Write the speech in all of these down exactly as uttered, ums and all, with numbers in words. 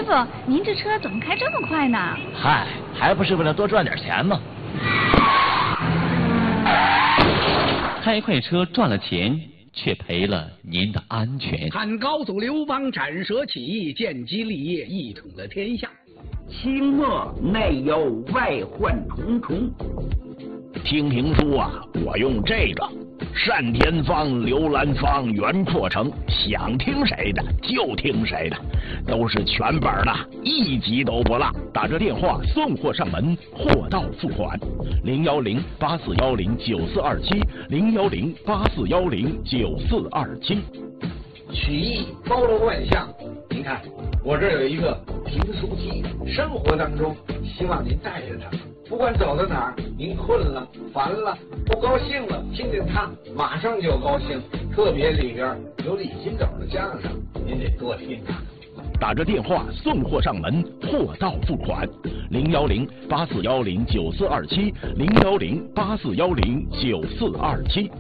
傅，您这车怎么开这么快呢？ 嗨，还不是为了多赚点钱吗？ 开快车赚了钱，却赔了您的安全。 看高祖刘邦斩蛇起义，建基立业，一统了天下。 清末内忧外患重重。 听评书啊，我用这个单田芳、刘兰芳、袁阔成，想听谁的就听谁的，都是全本的，一集都不落。打这电话送货上门，货到付款。零幺零八四幺零九四二七，零幺零八四幺零九四二七。 曲艺包罗万象，您看我这儿有一个评书机，生活当中希望您带着它。不管走到哪儿，您困了、烦了、不高兴了，听听它，马上就高兴。特别里边有李金斗的相声，您得多听它。 打着电话送货上门，货到付款。零幺零八四幺零九四二七，零幺零八四幺零九四二七。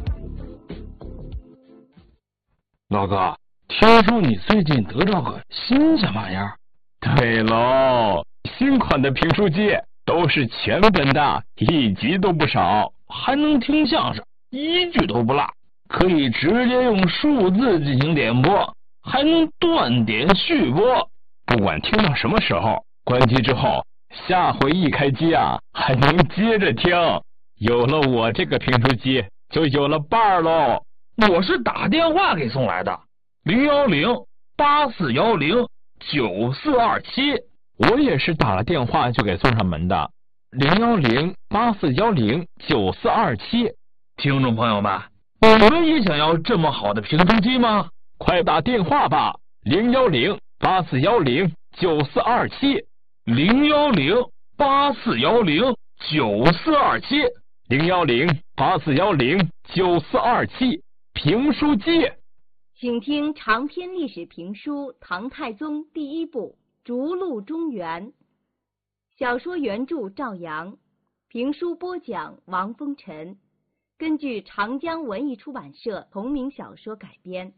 老哥，听说你最近得到个新什么玩意儿？ 对喽，新款的评书机。都是全本的，一集都不少， 还能听相声，一句都不落，可以直接用数字进行点播，还能断点续播。 不管听到什么时候，关机之后，下回一开机啊，还能接着听。有了我这个评书机，就有了伴儿喽。 我是打电话给送来的，零幺零八四幺零九四二七。 我也是打了电话就给送上门的，零幺零八四幺零九四二七。 听众朋友们，你们也想要这么好的评书机吗？ 快打电话吧，零幺零八四幺零九四二七， 零幺零八四幺零九四二七， 零幺零八四幺零九四二七。评书机， 请听长篇历史评书《唐太宗》第一部。逐鹿中原，小说原著赵阳，评书播讲王风尘，根据长江文艺出版社同名小说改编。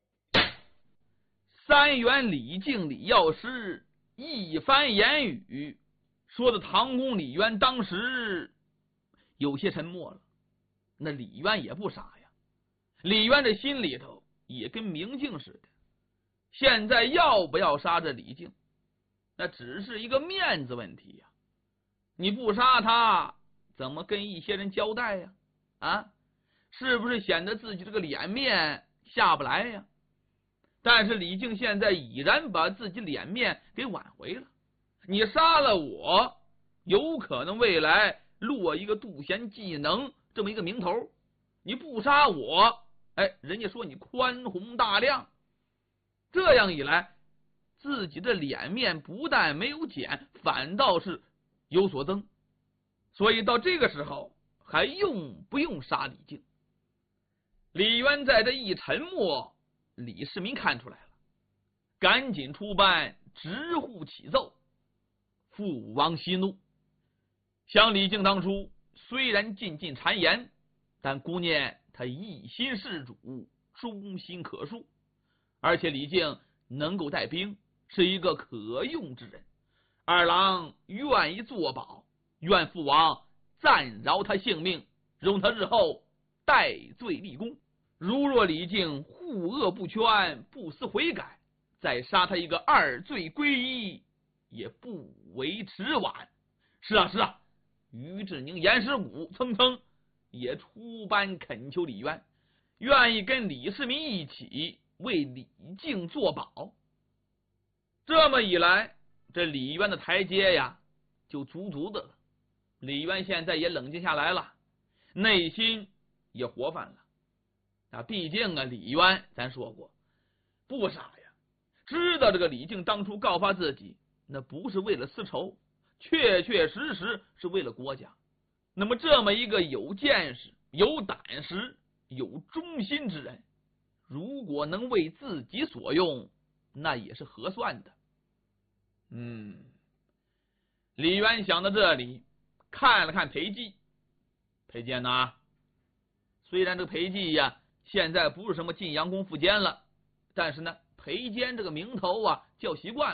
三员李靖、李药师一番言语，说的唐公李渊当时有些沉默了。那李渊也不傻呀，李渊这心里头也跟明镜似的，现在要不要杀这李靖？那只是一个面子问题呀，你不杀他，怎么跟一些人交代呀？啊，是不是显得自己这个脸面下不来呀？但是李靖现在已然把自己脸面给挽回了，你杀了我，有可能未来落一个杜贤技能这么一个名头，你不杀我，哎，人家说你宽宏大量，这样一来。自己的脸面不但没有减，反倒是有所增，所以到这个时候还用不用杀李靖？李渊在这一沉默，李世民看出来了，赶紧出班直呼启奏。父王息怒，想李靖当初虽然进进谗言，但姑念他一心事主，忠心可恕，而且李靖能够带兵，是一个可用之人，二郎愿意作保，愿父王暂饶他性命，容他日后戴罪立功。如若李靖护恶不全，不思悔改，再杀他一个二罪归一，也不为迟晚。是啊是啊，于志宁、严师古蹭蹭也出班恳求李渊，愿意跟李世民一起为李靖作保。这么一来，这李渊的台阶呀就足足的了。李渊现在也冷静下来了，内心也活泛了。啊，毕竟啊，李渊咱说过不傻呀，知道这个李靖当初告发自己，那不是为了私仇，确确实实是为了国家。那么这么一个有见识、有胆识、有忠心之人，如果能为自己所用，那也是合算的。嗯，李渊想到这里，看了看裴寂，裴坚呐，虽然这个裴寂呀现在不是什么晋阳公苻坚了，但是呢，裴坚这个名头啊叫习惯了，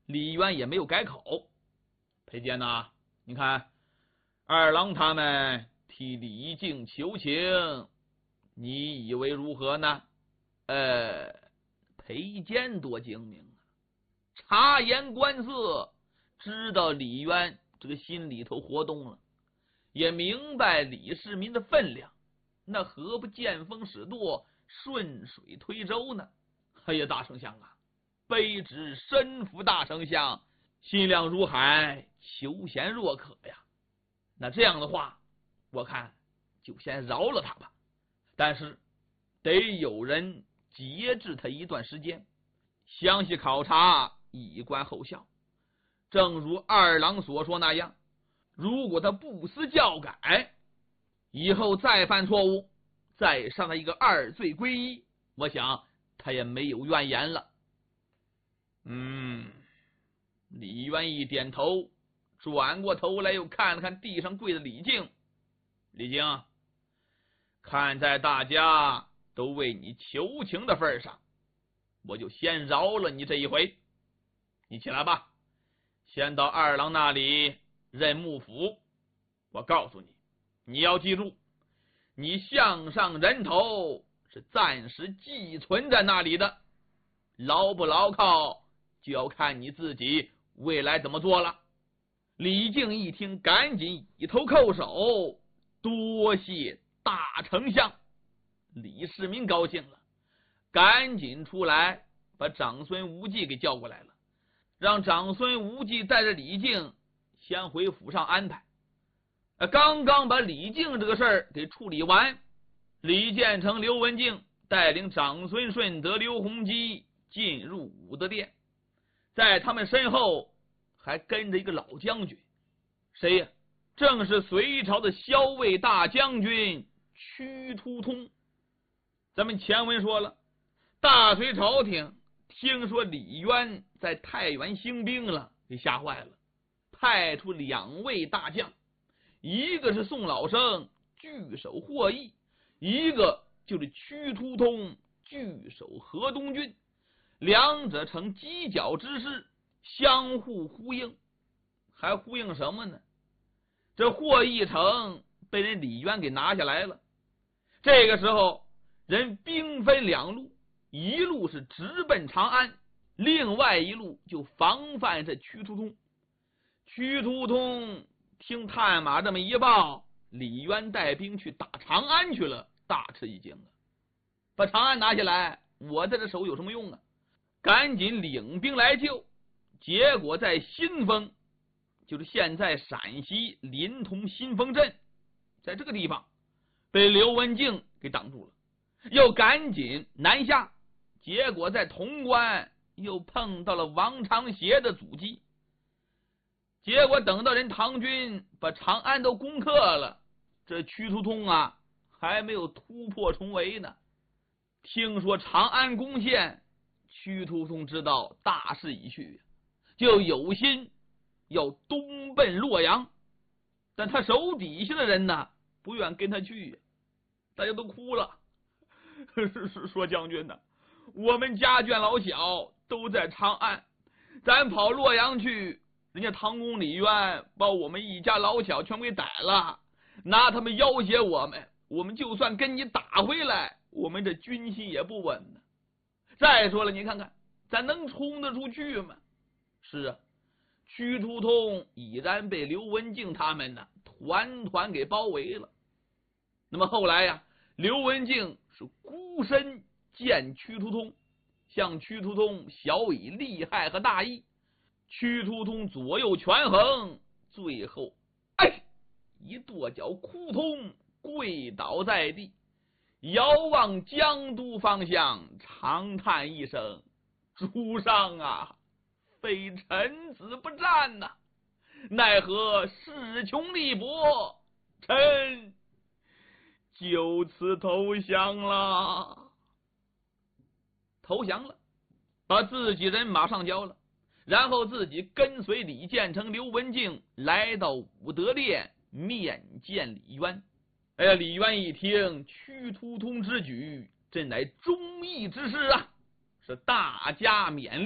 李渊也没有改口。裴坚呐，你看二郎他们替李靖求情，你以为如何呢？呃，裴坚多精明啊，察言观色，知道李渊这个心里头活动了，也明白李世民的分量，那何不见风使舵，顺水推舟呢？哎呀，大丞相啊，卑职身负大丞相，心量如海，求贤若渴呀。那这样的话，我看就先饶了他吧，但是得有人节制他一段时间，详细考察，以观后效。正如二郎所说那样，如果他不思教改，以后再犯错误，再上他一个二罪归一，我想他也没有怨言了。嗯，李渊一点头，转过头来又看了看地上跪的李靖。李靖，看在大家都为你求情的份上，我就先饶了你这一回。你起来吧，先到二郎那里认幕府。我告诉你，你要记住，你项上人头是暂时寄存在那里的，牢不牢靠就要看你自己未来怎么做了。李靖一听，赶紧一头叩首，多谢大丞相。李世民高兴了，赶紧出来把长孙无忌给叫过来了，让长孙无忌带着李靖先回府上安排。刚刚把李靖这个事儿给处理完，李建成、刘文静带领长孙顺德、刘洪基进入武德殿，在他们身后还跟着一个老将军，谁呀？正是隋朝的骁卫大将军屈突通。咱们前文说了，大隋朝廷听说李渊在太原兴兵了，给吓坏了，派出两位大将，一个是宋老生据守霍邑，一个就是屈突通据守河东郡，两者成犄角之势，相互呼应。还呼应什么呢？这霍邑城被人李渊给拿下来了，这个时候人兵分两路，一路是直奔长安，另外一路就防范这屈突通。屈突通听探马这么一报，李渊带兵去打长安去了，大吃一惊啊！把长安拿下来，我在这手有什么用啊？赶紧领兵来救。结果在新丰，就是现在陕西临潼新丰镇，在这个地方被刘文静给挡住了，又赶紧南下，结果在潼关又碰到了王长协的阻击。结果等到人唐军把长安都攻克了，这屈突通啊还没有突破重围呢。听说长安攻陷，屈突通知道大势已去，就有心要东奔洛阳，但他手底下的人呢不愿跟他去，大家都哭了。说将军呢，我们家眷老小都在长安，咱跑洛阳去，人家唐公李渊把我们一家老小全给逮了，拿他们要挟我们，我们就算跟你打回来，我们这军心也不稳呢。再说了，你看看咱能冲得出去吗？是啊，屈突通已然被刘文静他们呢团团给包围了。那么后来呀，刘文静是孤身见屈突通，向屈突通晓以利害和大义。屈突通左右权衡，最后哎一跺脚扑通跪倒在地，遥望江都方向，长叹一声：主上啊，非臣子不战呐、啊，奈何势穷力薄，臣就此投降了。投降了，把自己人马上交了，然后自己跟随李建成、刘文静来到武德殿面见李渊。哎呀，李渊一听屈突通之举，真乃忠义之士啊，是大加勉励。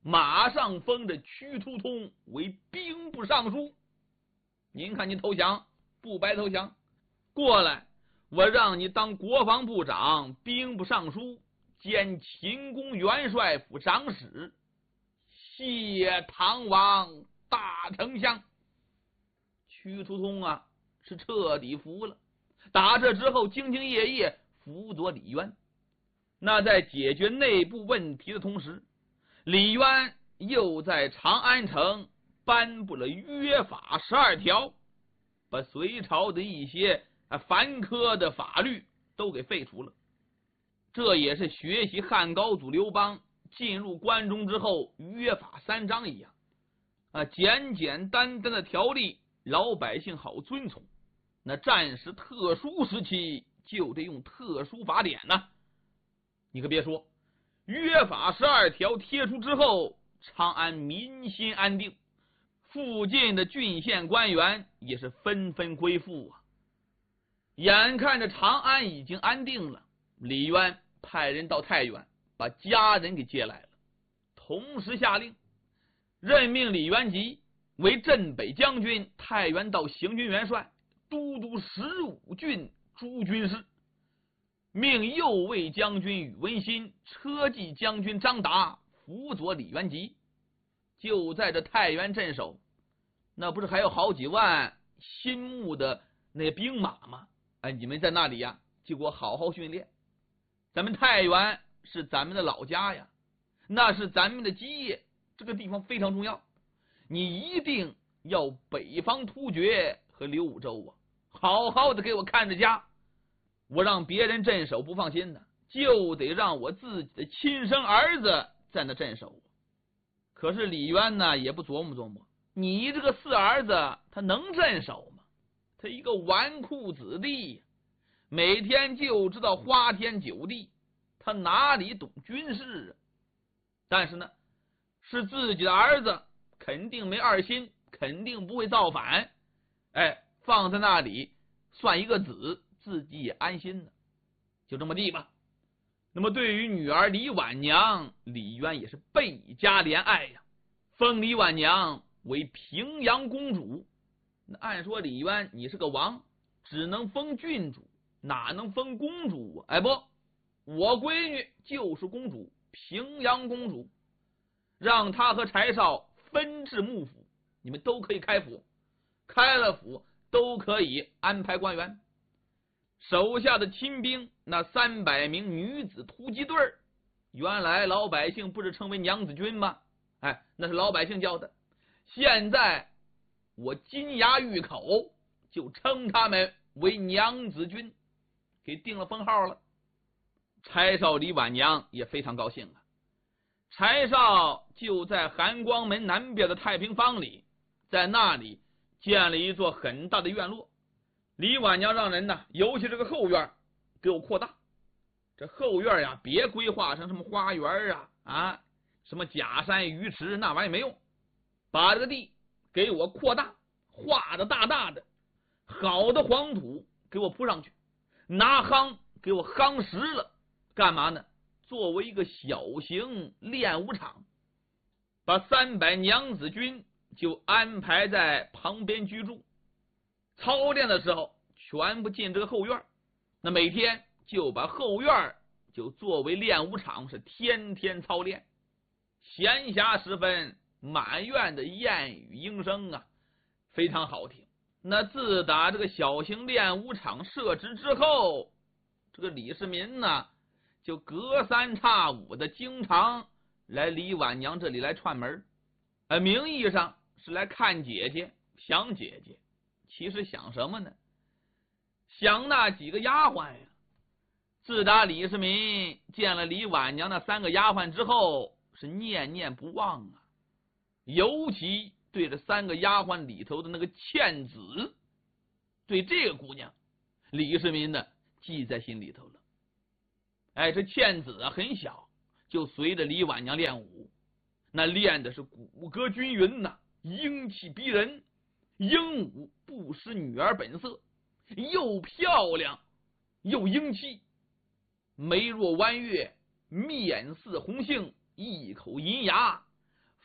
马上封着屈突通为兵部尚书。您看您投降不白投降？过来，我让你当国防部长、兵部尚书兼秦宫元帅府长史，谢唐王大丞相。屈突通啊是彻底服了，打这之后兢兢业业辅佐李渊。那在解决内部问题的同时，李渊又在长安城颁布了约法十二条，把隋朝的一些繁苛的法律都给废除了。这也是学习汉高祖刘邦进入关中之后约法三章一样啊，简简单单的条例，老百姓好遵从。那战时特殊时期就得用特殊法典呢、啊。你可别说，约法十二条贴出之后，长安民心安定，附近的郡县官员也是纷纷归附啊。眼看着长安已经安定了，李渊派人到太原把家人给接来了，同时下令任命李元吉为镇北将军、太原道行军元帅、都督十五郡诸军事，命右卫将军宇文新、车骑将军张达辅佐李元吉。就在这太原镇守，那不是还有好几万新募的那兵马吗？哎，你们在那里呀，就给我好好训练。咱们太原是咱们的老家呀，那是咱们的基业，这个地方非常重要，你一定要北方突厥和刘武周啊，好好的给我看着家。我让别人镇守不放心的，就得让我自己的亲生儿子在那镇守。可是李渊呢也不琢磨琢磨，你这个四儿子他能镇守吗？他一个纨绔子弟，每天就知道花天酒地，他哪里懂军事啊？但是呢，是自己的儿子，肯定没二心，肯定不会造反。哎，放在那里算一个子，自己也安心呢。就这么地吧。那么对于女儿李婉娘，李渊也是倍加怜爱呀，封李婉娘为平阳公主。那按说李渊你是个王，只能封郡主，哪能封公主啊？哎不，我闺女就是公主，平阳公主，让她和柴少分治幕府，你们都可以开府，开了府都可以安排官员。手下的亲兵那三百名女子突击队，原来老百姓不是称为娘子军吗？哎，那是老百姓叫的。现在我金牙玉口就称他们为娘子军，给定了封号了。柴少李婉娘也非常高兴啊。柴少就在含光门南边的太平坊里，在那里建了一座很大的院落。李婉娘让人呢，尤其这个后院给我扩大。这后院呀，别规划成什么花园啊啊，什么假山鱼池，那玩意没用。把这个地给我扩大，画的大大的，好的黄土给我铺上去，拿夯给我夯实了。干嘛呢？作为一个小型练武场，把三百娘子军就安排在旁边居住。操练的时候全部进这个后院，那每天就把后院就作为练武场，是天天操练。闲暇时分，满院的燕语莺声啊，非常好听。那自打这个小型练武场设置之后，这个李世民呢，就隔三差五的经常来李婉娘这里来串门，呃，名义上是来看姐姐，想姐姐。其实想什么呢？想那几个丫鬟呀。自打李世民见了李婉娘那三个丫鬟之后，是念念不忘啊。尤其对这三个丫鬟里头的那个倩子，对这个姑娘，李世民呢记在心里头了。哎，这倩子啊很小，就随着李婉娘练武，那练的是骨骼均匀呐、啊，英气逼人。英武不失女儿本色，又漂亮又英气，眉若弯月，面似红杏，一口银牙，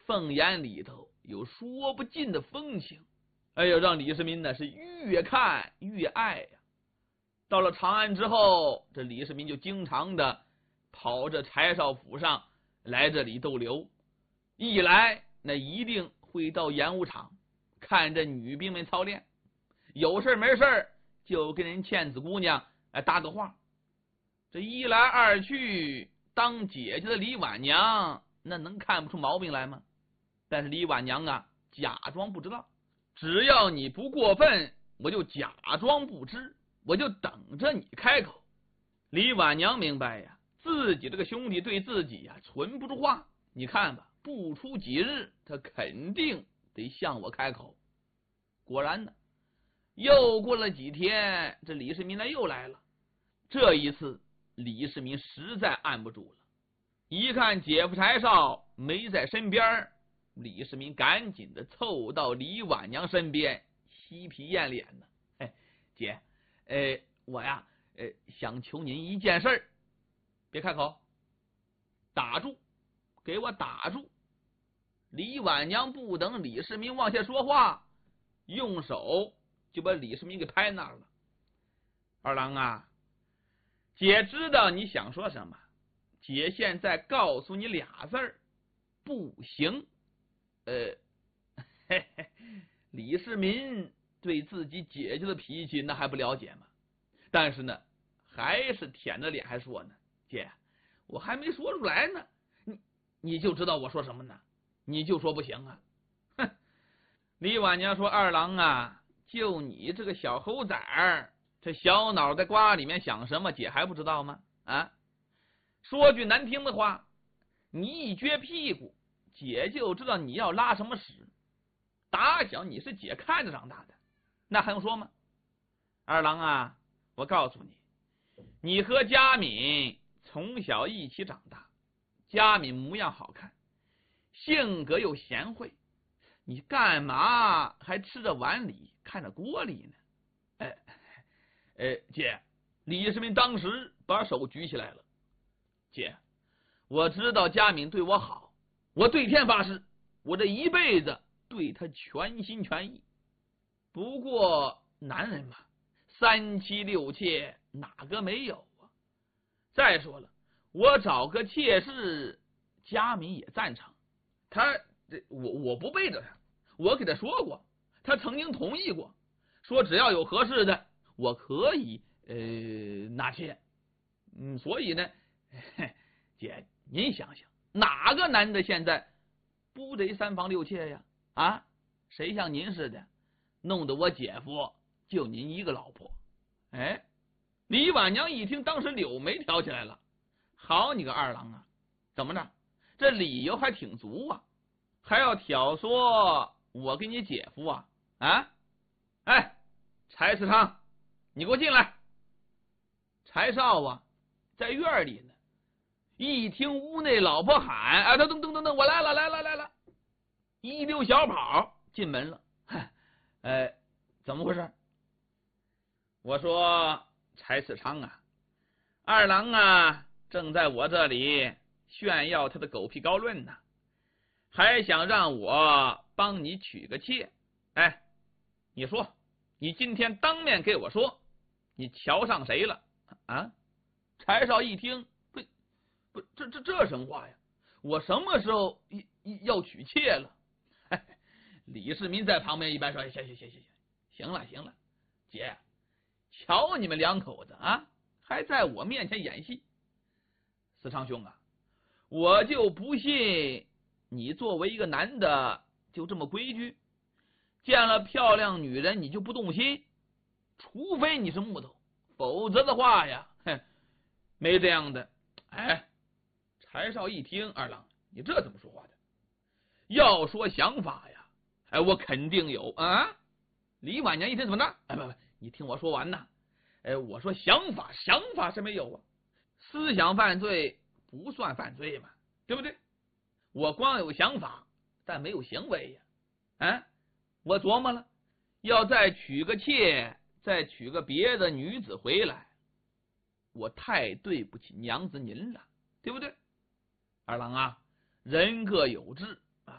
凤眼里头有说不尽的风情。哎呦，让李世民呢是越看越爱呀、啊。到了长安之后，这李世民就经常的跑这柴少府上来这里逗留，一来那一定会到演武场看着女兵们操练，有事没事就跟人倩子姑娘哎搭个话。这一来二去，当姐姐的李婉娘那能看不出毛病来吗？但是李婉娘啊假装不知道，只要你不过分，我就假装不知，我就等着你开口。李婉娘明白呀，自己这个兄弟对自己呀存不住话，你看吧，不出几日他肯定得向我开口。果然呢，又过了几天，这李世民呢又来了。这一次李世民实在按不住了，一看姐夫柴少没在身边，李世民赶紧的凑到李婉娘身边，嬉皮艳脸呢。哎，姐，呃，我呀，呃，想求您一件事儿，别开口，打住，给我打住！李婉娘不等李世民往下说话，用手就把李世民给拍那儿了。二郎啊，姐知道你想说什么，姐现在告诉你俩字儿，不行。呃，嘿嘿，李世民对自己姐姐的脾气那还不了解吗？但是呢，还是舔着脸还说呢，姐，我还没说出来呢，你你就知道我说什么呢？你就说不行啊？哼！李婉娘说：“二郎啊，就你这个小猴崽儿，这小脑袋瓜里面想什么，姐还不知道吗？啊，说句难听的话，你一撅屁股，姐就知道你要拉什么屎。打小你是姐看着长大的，那还用说吗？二郎啊，我告诉你，你和佳敏从小一起长大，佳敏模样好看，性格又贤惠，你干嘛还吃着碗里看着锅里呢？哎哎，姐，李世民当时把手举起来了。姐，我知道佳敏对我好，我对天发誓，我这一辈子对她全心全意。不过男人嘛，三妻六妾哪个没有啊？再说了，我找个妾室，佳敏也赞成。他这我我不背着他，我给他说过，他曾经同意过，说只要有合适的，我可以呃纳妾。嗯，所以呢，姐您想想，哪个男的现在不得三房六妾呀？啊，谁像您似的，弄得我姐夫就您一个老婆。哎，李婉娘一听，当时柳眉挑起来了。好你个二郎啊，怎么着？这理由还挺足啊，还要挑唆我跟你姐夫啊？啊，哎，柴次昌，你给我进来。柴少啊，在院里呢，一听屋内老婆喊，啊，等等等等等，我来了，来了，来了，一溜小跑进门了。嗨，呃，怎么回事？我说柴次昌啊，二郎啊，正在我这里炫耀他的狗屁高论呢，还想让我帮你娶个妾。哎，你说，你今天当面给我说，你瞧上谁了啊？柴少一听，不不，这这这什么话呀？我什么时候要娶妾了？哎，李世民在旁边一般说：“行行行行行，行了行了，姐，瞧你们两口子啊，还在我面前演戏。四昌兄啊，我就不信你作为一个男的就这么规矩，见了漂亮女人你就不动心，除非你是木头，否则的话呀，哼，没这样的。”哎，柴少一听，二郎，你这怎么说话的？要说想法呀，哎，我肯定有啊。李婉娘一听，怎么着？哎，不不，你听我说完呐。哎，我说想法，想法是没有啊。思想犯罪不算犯罪嘛，对不对？我光有想法，但没有行为呀。啊，我琢磨了，要再娶个妾，再娶个别的女子回来，我太对不起娘子您了，对不对？二郎啊，人各有志啊，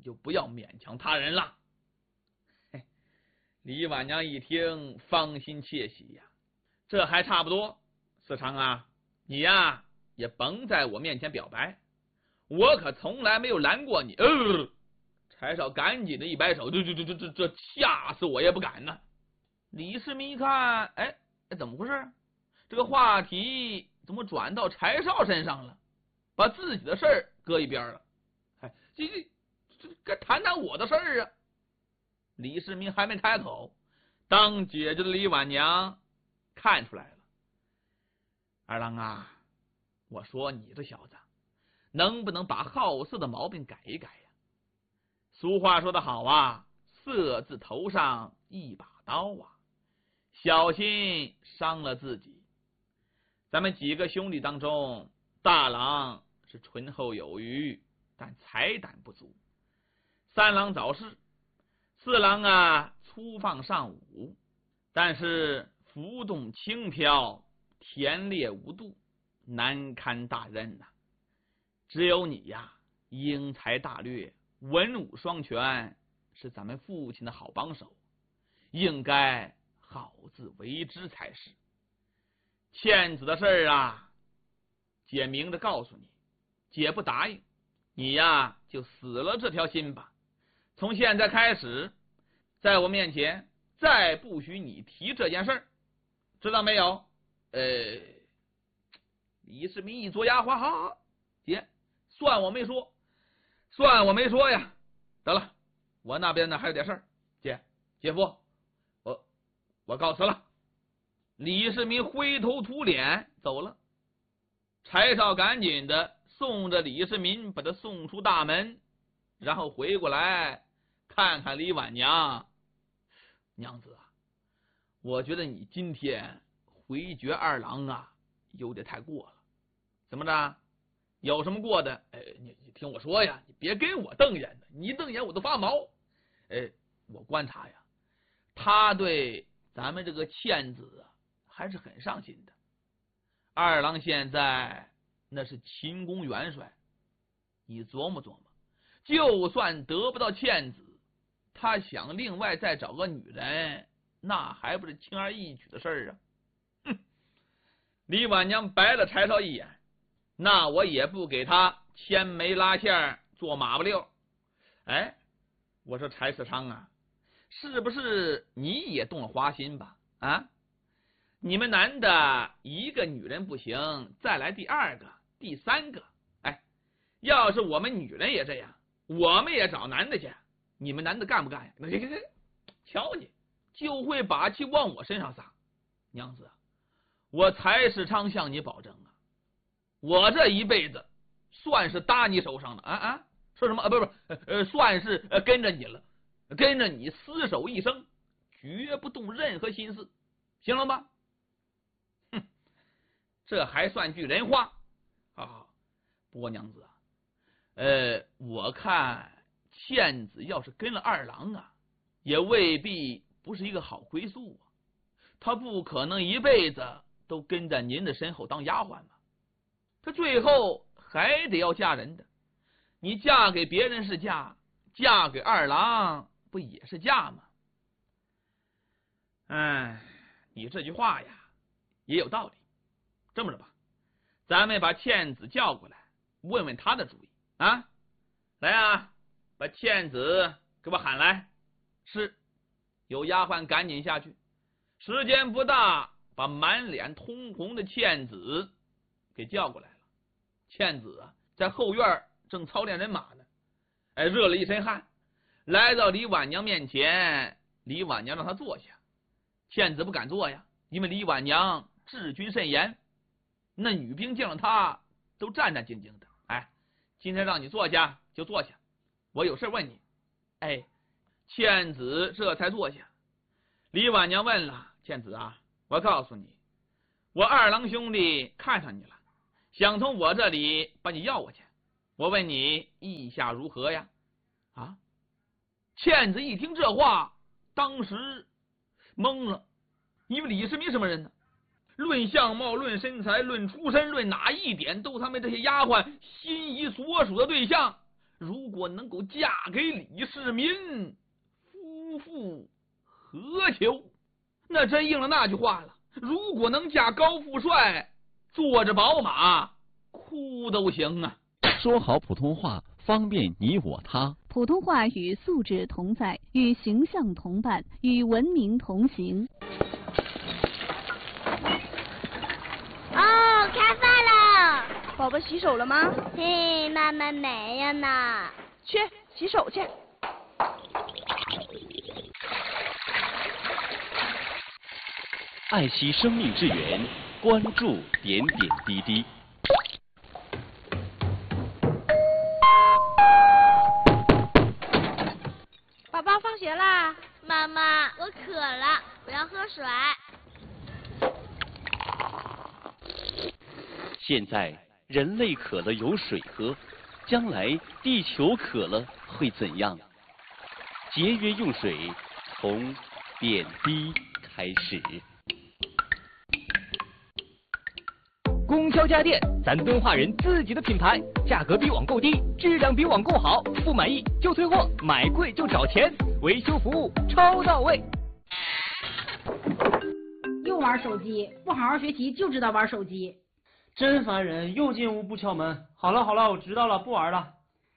你就不要勉强他人了。嘿，李婉娘一听，芳心窃喜呀，这还差不多。四常啊，你呀也甭在我面前表白，我可从来没有拦过你。呃，柴少赶紧的一摆手，这这这这这这吓死我也不敢呢。李世民一看，哎，怎么回事？这个话题怎么转到柴少身上了？把自己的事儿搁一边了。哎，这这这该谈谈我的事儿啊！李世民还没开口，当姐姐的李婉娘看出来了。二郎啊，我说你这小子能不能把好色的毛病改一改呀？俗话说得好啊，色字头上一把刀啊，小心伤了自己。咱们几个兄弟当中，大郎是醇厚有余，但才胆不足；三郎早逝，四郎啊粗放尚武，但是浮动轻飘，田猎无度，难堪大任呐、啊。只有你呀，英才大略，文武双全，是咱们父亲的好帮手，应该好自为之才是。倩子的事儿啊，姐明着告诉你，姐不答应，你呀就死了这条心吧。从现在开始，在我面前再不许你提这件事儿，知道没有？呃，李世民一嘬牙花，好好，姐，算我没说，算我没说呀。得了，我那边呢还有点事儿，姐，姐夫，我我告辞了。李世民灰头土脸走了，柴少赶紧的送着李世民把他送出大门，然后回过来看看李婉娘。娘子啊，我觉得你今天回绝二郎啊有点太过了。怎么着？有什么过的？哎，你你听我说呀，你别跟我瞪眼的，你一瞪眼我都发毛。哎，我观察呀，他对咱们这个倩子啊还是很上心的。二郎现在那是秦公元帅，你琢磨琢磨，就算得不到倩子，他想另外再找个女人，那还不是轻而易举的事儿啊！哼！李婉娘白了柴少一眼，那我也不给他牵媒拉线做马不溜。哎，我说柴四昌啊，是不是你也动了花心吧？啊，你们男的一个女人不行，再来第二个、第三个。哎，要是我们女人也这样，我们也找男的去，你们男的干不干呀？那瞧你就会把气往我身上撒。娘子，我柴世昌向你保证啊，我这一辈子算是搭你手上了啊啊！说什么啊？不是不是，呃，算是呃跟着你了，跟着你厮守一生，绝不动任何心思，行了吗？哼，这还算句人话啊！不过娘子啊，呃，我看倩子要是跟了二郎啊，也未必不是一个好归宿啊。她不可能一辈子都跟在您的身后当丫鬟嘛，她最后还得要嫁人的。你嫁给别人是嫁，嫁给二郎不也是嫁吗？哎，你这句话呀也有道理。这么着吧，咱们把倩子叫过来，问问她的主意啊！来啊，把倩子给我喊来。是，有丫鬟赶紧下去。时间不大，把满脸通红的倩子给叫过来了。倩子啊，在后院正操练人马呢，哎，热了一身汗，来到李婉娘面前。李婉娘让她坐下，倩子不敢坐呀，因为李婉娘治军甚严，那女兵见了她都战战兢兢的。哎，今天让你坐下就坐下，我有事问你。哎，倩子这才坐下。李婉娘问了，倩子啊，我告诉你，我二郎兄弟看上你了，想从我这里把你要过去，我问你意下如何呀？啊！倩子一听这话，当时懵了，因为李世民什么人呢？论相貌、论身材、论出身、论哪一点，都他们这些丫鬟心仪所属的对象。 如果能够嫁给李世民，夫妇何求？那真应了那句话了，如果能嫁高富帅，坐着宝马哭都行啊。 说好普通话，方便你我他。 普通话与素质同在，与形象同伴，与文明同行。 哦，开饭了！ 宝宝洗手了吗？ 嘿，妈妈没有呢。 去洗手去。 爱惜生命之源，关注点点滴滴。 宝宝放学啦！ 妈妈，我渴了，我要喝水。 现在人类渴了有水喝，将来地球渴了会怎样？节约用水，从点滴开始。 供销家电，咱敦化人自己的品牌，价格比网购低，质量比网购好，不满意就退货，买贵就找钱，维修服务超到位。 又玩手机，不好好学习就知道玩手机， 真烦人！又进屋不敲门。好了好了，我知道了，不玩了。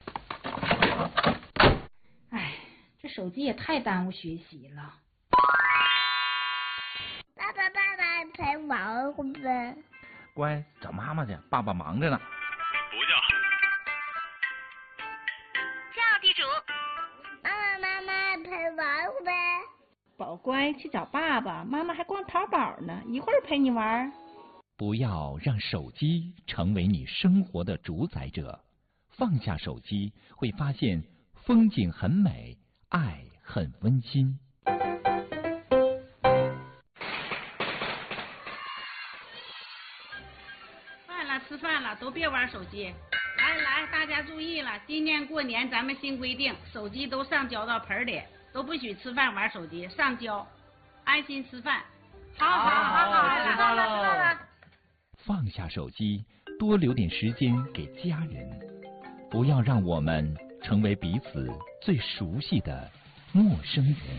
哎，这手机也太耽误学习了。 爸爸爸爸陪玩会不会？ 乖，找妈妈去，爸爸忙着呢。 不叫。 叫地主。妈妈妈妈陪玩会不会？ 宝乖，去找爸爸，妈妈还逛淘宝呢，一会儿陪你玩。 不要让手机成为你生活的主宰者，放下手机，会发现风景很美，爱很温馨。 吃饭了，都别玩手机。来来，大家注意了，今年过年咱们新规定，手机都上交到盆里，都不许吃饭玩手机，上交，安心吃饭。好好好好，知道了知道了。 放下手机，多留点时间给家人，不要让我们成为彼此最熟悉的陌生人。